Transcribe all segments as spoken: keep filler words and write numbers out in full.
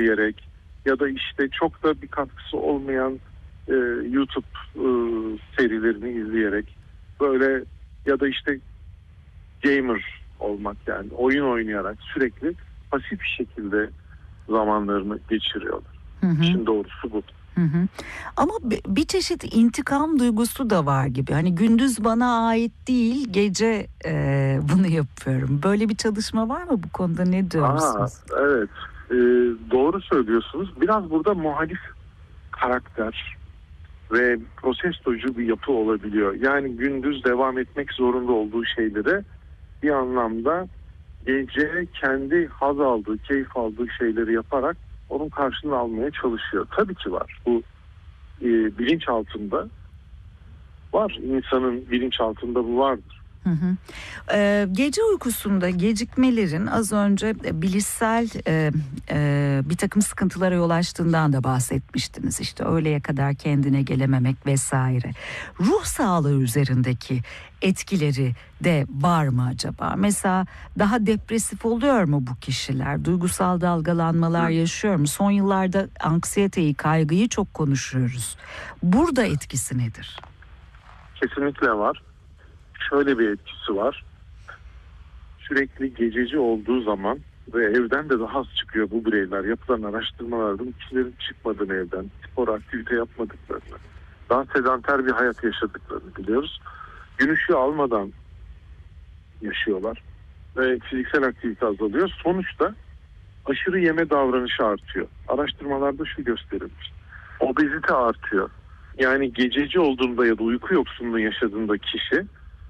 izleyerek ya da işte çok da bir katkısı olmayan e, YouTube e, serilerini izleyerek böyle ya da işte gamer olmak, yani oyun oynayarak sürekli pasif bir şekilde zamanlarını geçiriyorlar. Hı hı. İşin doğrusu bu. Hı hı. Ama bir çeşit intikam duygusu da var gibi. Hani gündüz bana ait değil, gece e, bunu yapıyorum. Böyle bir çalışma var mı bu konuda, ne diyorsunuz? Aa, evet, ee, doğru söylüyorsunuz. Biraz burada muhalif karakter ve protestocu bir yapı olabiliyor. Yani gündüz devam etmek zorunda olduğu şeylere bir anlamda gece kendi haz aldığı, keyif aldığı şeyleri yaparak onun karşılığını almaya çalışıyor. Tabii ki var. Bu e, bilinç altında var. İnsanın bilinç altında bu vardır. Hı hı. Ee, gece uykusunda gecikmelerin az önce bilişsel e, e, bir takım sıkıntılara yol açtığından da bahsetmiştiniz. İşte öğleye kadar kendine gelememek vesaire. Ruh sağlığı üzerindeki etkileri de var mı acaba? Mesela daha depresif oluyor mu bu kişiler? Duygusal dalgalanmalar Hı. yaşıyor mu? Son yıllarda anksiyeteyi, kaygıyı çok konuşuyoruz. Burada etkisi nedir? Kesinlikle var. Şöyle bir etkisi var. Sürekli gececi olduğu zaman ve evden de daha az çıkıyor bu bireyler. Yapılan araştırmalarda bu kişilerin çıkmadığını evden, spor aktivite yapmadıklarını, daha sedanter bir hayat yaşadıklarını biliyoruz. Gün ışığı almadan yaşıyorlar ve fiziksel aktivite azalıyor. Sonuçta aşırı yeme davranışı artıyor. Araştırmalarda şu gösterilmiş: obezite artıyor. Yani gececi olduğunda ya da uyku yoksunluğu yaşadığında kişi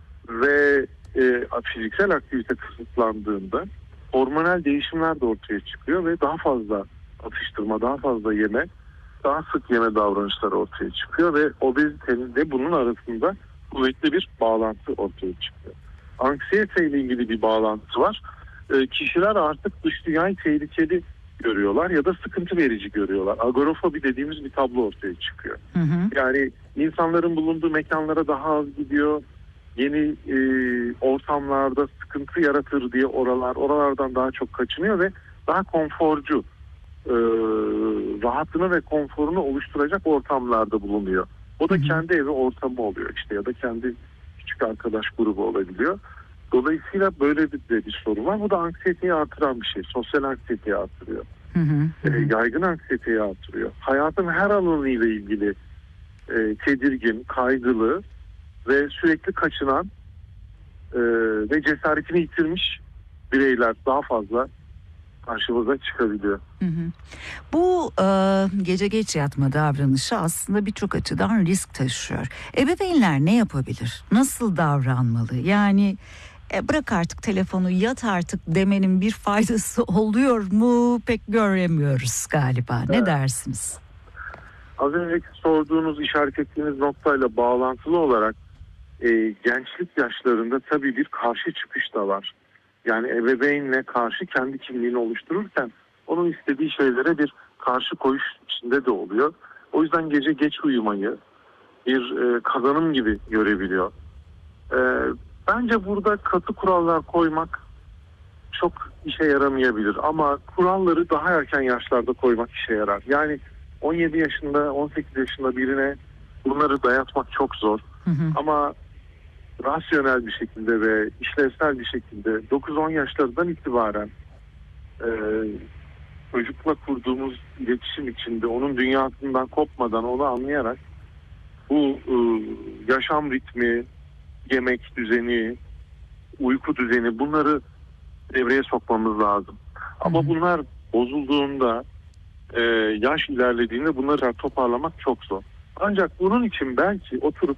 ve e, fiziksel aktivite kısıtlandığında hormonal değişimler de ortaya çıkıyor ve daha fazla atıştırma, daha fazla yeme, daha sık yeme davranışları ortaya çıkıyor ve obezitenin de bunun arasında kuvvetli bir bağlantı ortaya çıkıyor. Anksiyete ile ilgili bir bağlantı var. E, kişiler artık dış dünyayı tehlikeli görüyorlar ya da sıkıntı verici görüyorlar. Agorafobi dediğimiz bir tablo ortaya çıkıyor. Hı hı. Yani insanların bulunduğu mekanlara daha az gidiyor. Yeni e, ortamlarda sıkıntı yaratır diye oralar oralardan daha çok kaçınıyor ve daha konforcu, e, rahatını ve konforunu oluşturacak ortamlarda bulunuyor. O da kendi evi ortamı oluyor işte, ya da kendi küçük arkadaş grubu olabiliyor. Dolayısıyla böyle bir, de bir sorun var. Bu da anksiyeteyi artıran bir şey. Sosyal anksiyeteyi artırıyor. Hı hı, hı. E, yaygın anksiyeteyi artırıyor. Hayatın her alanıyla ilgili e, tedirgin, kaygılı ve sürekli kaçınan e, ve cesaretini yitirmiş bireyler daha fazla karşımıza çıkabiliyor. Hı hı. Bu e, gece geç yatma davranışı aslında birçok açıdan risk taşıyor. Ebeveynler ne yapabilir? Nasıl davranmalı? Yani e, bırak artık telefonu, yat artık demenin bir faydası oluyor mu? Pek göremiyoruz galiba. Ne evet. dersiniz? Az önceki sorduğunuz, işaret ettiğiniz noktayla bağlantılı olarak e, gençlik yaşlarında tabii bir karşı çıkış da var. Yani ebeveynle karşı kendi kimliğini oluştururken onun istediği şeylere bir karşı koyuş içinde de oluyor. O yüzden gece geç uyumayı bir e, kazanım gibi görebiliyor. E, bence burada katı kurallar koymak çok işe yaramayabilir ama kuralları daha erken yaşlarda koymak işe yarar. Yani on yedi yaşında, on sekiz yaşında birine bunları dayatmak çok zor. Hı hı. Ama rasyonel bir şekilde ve işlevsel bir şekilde dokuz on yaşlarından itibaren e, çocukla kurduğumuz iletişim içinde onun dünyasından kopmadan onu anlayarak bu e, yaşam ritmi, yemek düzeni, uyku düzeni, bunları devreye sokmamız lazım. Ama bunlar bozulduğunda, e, yaş ilerlediğinde bunları toparlamak çok zor. Ancak bunun için belki oturup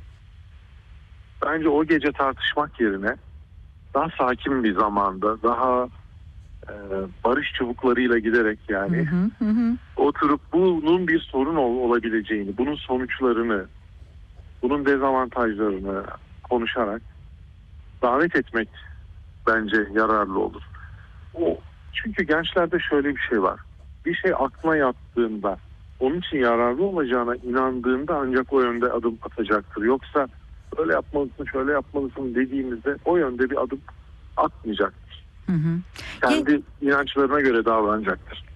bence o gece tartışmak yerine daha sakin bir zamanda, daha e, barış çubuklarıyla giderek yani hı hı hı. oturup bunun bir sorun ol, olabileceğini, bunun sonuçlarını, bunun dezavantajlarını konuşarak davet etmek bence yararlı olur. O, çünkü gençlerde şöyle bir şey var. Bir şey aklına yattığında, onun için yararlı olacağına inandığında ancak o yönde adım atacaktır. Yoksa öyle yapmalısın, şöyle yapmalısın dediğimizde o yönde bir adım atmayacaktır. Hı hı. Kendi Ge- inançlarına göre davranacaktır.